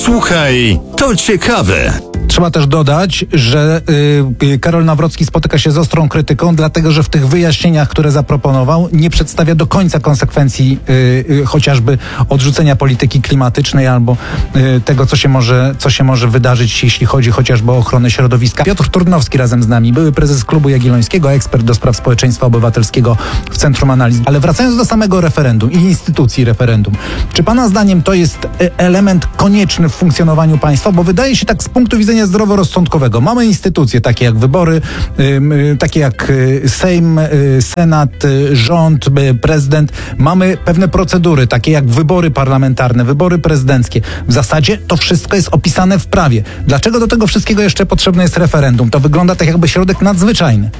Słuchaj, to ciekawe. Trzeba też dodać, że Karol Nawrocki spotyka się z ostrą krytyką, dlatego że w tych wyjaśnieniach, które zaproponował, nie przedstawia do końca konsekwencji chociażby odrzucenia polityki klimatycznej albo tego, co się może wydarzyć, jeśli chodzi chociażby o ochronę środowiska. Piotr Trudnowski razem z nami, były prezes Klubu Jagiellońskiego, ekspert do spraw społeczeństwa obywatelskiego w Centrum Analiz. Ale wracając do samego referendum i instytucji referendum, czy pana zdaniem to jest element konieczny w funkcjonowaniu państwa? Bo wydaje się tak z punktu widzenia zdroworozsądkowego. Mamy instytucje takie jak wybory, takie jak Sejm, Senat, rząd, prezydent. Mamy pewne procedury, takie jak wybory parlamentarne, wybory prezydenckie. W zasadzie to wszystko jest opisane w prawie. Dlaczego do tego wszystkiego jeszcze potrzebne jest referendum? To wygląda tak jakby środek nadzwyczajny.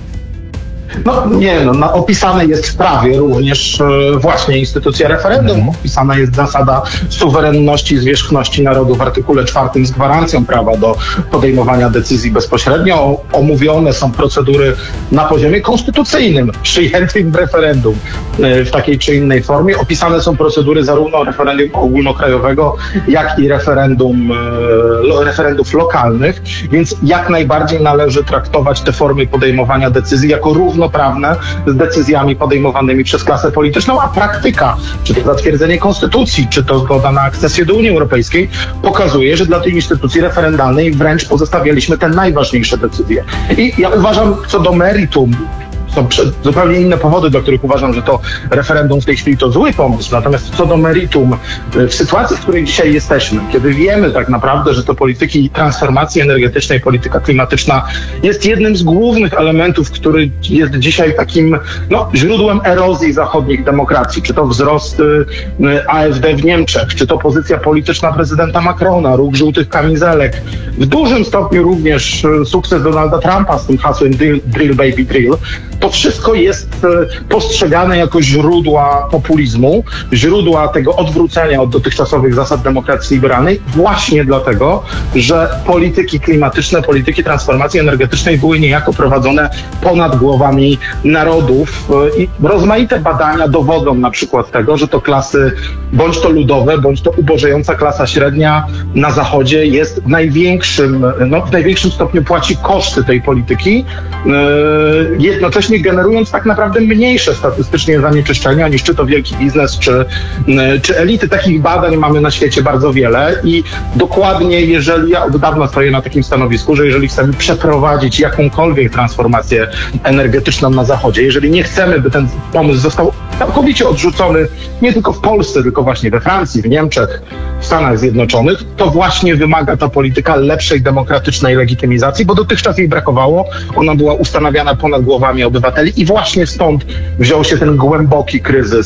Opisane jest w prawie również właśnie instytucja referendum. Opisana jest zasada suwerenności i zwierzchności narodu w artykule 4 z gwarancją prawa do podejmowania decyzji bezpośrednio. Omówione są procedury na poziomie konstytucyjnym, przyjętym w referendum w takiej czy innej formie. Opisane są procedury zarówno referendum ogólnokrajowego, jak i referendów lokalnych, więc jak najbardziej należy traktować te formy podejmowania decyzji jako równoprawne z decyzjami podejmowanymi przez klasę polityczną, a praktyka, czy to zatwierdzenie konstytucji, czy to zgoda na akcesję do Unii Europejskiej, pokazuje, że dla tej instytucji referendalnej wręcz pozostawialiśmy te najważniejsze decyzje. I ja uważam, co do meritum, są zupełnie inne powody, dla których uważam, że to referendum w tej chwili to zły pomysł. Natomiast co do meritum, w sytuacji, w której dzisiaj jesteśmy, kiedy wiemy tak naprawdę, że to polityki transformacji energetycznej, polityka klimatyczna jest jednym z głównych elementów, który jest dzisiaj takim źródłem erozji zachodnich demokracji, czy to wzrost AfD w Niemczech, czy to pozycja polityczna prezydenta Macrona, ruch żółtych kamizelek, w dużym stopniu również sukces Donalda Trumpa z tym hasłem Drill Baby Drill. To wszystko jest postrzegane jako źródła populizmu, źródła tego odwrócenia od dotychczasowych zasad demokracji liberalnej, właśnie dlatego, że polityki klimatyczne, polityki transformacji energetycznej były niejako prowadzone ponad głowami narodów i rozmaite badania dowodzą na przykład tego, że to klasy bądź to ludowe, bądź to ubożejąca klasa średnia na Zachodzie jest w największym stopniu płaci koszty tej polityki, jednocześnie generując tak naprawdę mniejsze statystycznie zanieczyszczenia niż czy to wielki biznes, czy elity. Takich badań mamy na świecie bardzo wiele i dokładnie ja od dawna stoję na takim stanowisku, że jeżeli chcemy przeprowadzić jakąkolwiek transformację energetyczną na Zachodzie, jeżeli nie chcemy, by ten pomysł został całkowicie odrzucony nie tylko w Polsce, tylko właśnie we Francji, w Niemczech, w Stanach Zjednoczonych, to właśnie wymaga ta polityka lepszej demokratycznej legitymizacji, bo dotychczas jej brakowało. Ona była ustanawiana ponad głowami obywateli i właśnie stąd wziął się ten głęboki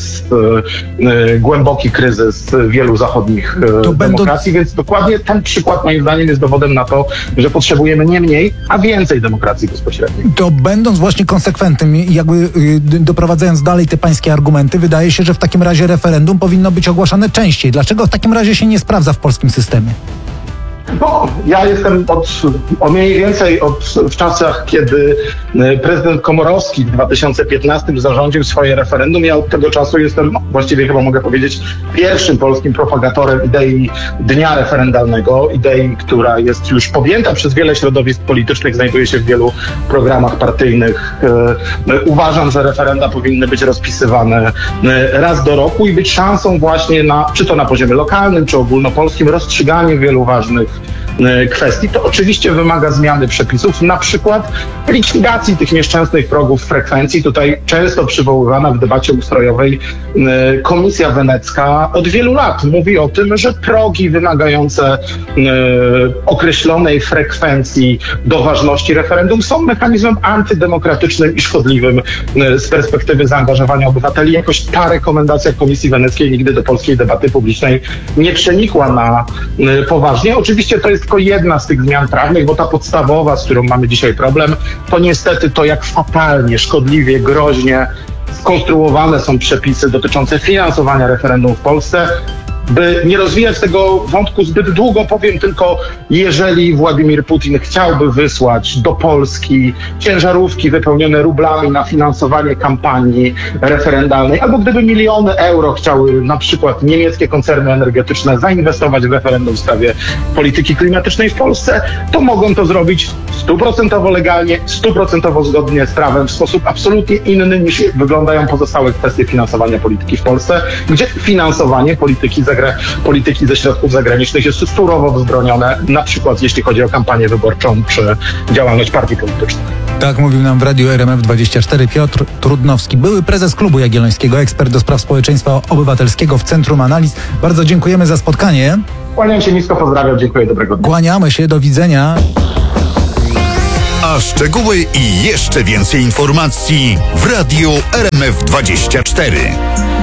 kryzys wielu zachodnich demokracji, więc dokładnie ten przykład moim zdaniem jest dowodem na to, że potrzebujemy nie mniej, a więcej demokracji bezpośredniej. To będąc właśnie konsekwentnym i jakby doprowadzając dalej te pańskie argumenty, wydaje się, że w takim razie referendum powinno być ogłaszane częściej. Dlaczego w takim razie się nie sprawdza w polskim systemie? Ja jestem mniej więcej w czasach, kiedy prezydent Komorowski w 2015 zarządził swoje referendum. Ja od tego czasu jestem, właściwie chyba mogę powiedzieć, pierwszym polskim propagatorem idei dnia referendalnego, idei, która jest już podjęta przez wiele środowisk politycznych, znajduje się w wielu programach partyjnych. Uważam, że referenda powinny być rozpisywane raz do roku i być szansą właśnie czy to na poziomie lokalnym, czy ogólnopolskim, rozstrzyganie wielu ważnych kwestii. To oczywiście wymaga zmiany przepisów, na przykład likwidacji tych nieszczęsnych progów frekwencji. Tutaj często przywoływana w debacie ustrojowej Komisja Wenecka od wielu lat mówi o tym, że progi wymagające określonej frekwencji do ważności referendum są mechanizmem antydemokratycznym i szkodliwym z perspektywy zaangażowania obywateli. Jakoś ta rekomendacja Komisji Weneckiej nigdy do polskiej debaty publicznej nie przenikła na poważnie. Oczywiście to jest tylko jedna z tych zmian prawnych, bo ta podstawowa, z którą mamy dzisiaj problem, to niestety to, jak fatalnie, szkodliwie, groźnie skonstruowane są przepisy dotyczące finansowania referendum w Polsce. By nie rozwijać tego wątku zbyt długo, powiem tylko, jeżeli Władimir Putin chciałby wysłać do Polski ciężarówki wypełnione rublami na finansowanie kampanii referendalnej, albo gdyby miliony euro chciały na przykład niemieckie koncerny energetyczne zainwestować w referendum w sprawie polityki klimatycznej w Polsce, to mogą to zrobić 100% legalnie, 100% zgodnie z prawem, w sposób absolutnie inny niż wyglądają pozostałe kwestie finansowania polityki w Polsce, gdzie finansowanie polityki ze środków zagranicznych jest surowo wzbronione, na przykład jeśli chodzi o kampanię wyborczą czy działalność partii politycznych. Tak mówił nam w Radiu RMF24 Piotr Trudnowski, były prezes Klubu Jagiellońskiego, ekspert do spraw społeczeństwa obywatelskiego w Centrum Analiz. Bardzo dziękujemy za spotkanie. Kłaniam się nisko, pozdrawiam, dziękuję, dobrego dnia. Kłaniamy się, do widzenia. A szczegóły i jeszcze więcej informacji w Radiu RMF24.